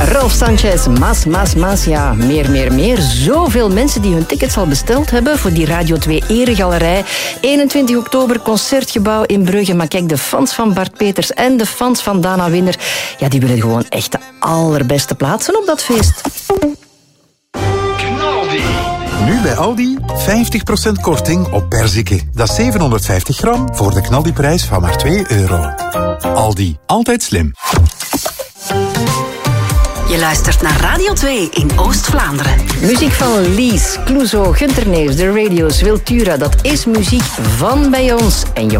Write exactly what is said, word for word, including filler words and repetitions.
Rolf Sanchez, Mas, Mas, Mas. Ja, meer, meer, meer. Zoveel mensen die hun tickets al besteld hebben voor die Radio twee Eregalerij. eenentwintig oktober, Concertgebouw in Brugge. Maar kijk, de fans van Bart Peters en de fans van Dana Winner, ja, die willen gewoon echt de allerbeste plaatsen op dat feest. Nu bij Aldi vijftig procent korting op perziken. Dat is zevenhonderdvijftig gram voor de knaldiprijs van maar twee euro. Aldi, altijd slim. Je luistert naar Radio twee in Oost-Vlaanderen. Muziek van Lies, Clouseau, Gunter Neefs, The Radio's, Wiltura. Dat is muziek van bij ons. En je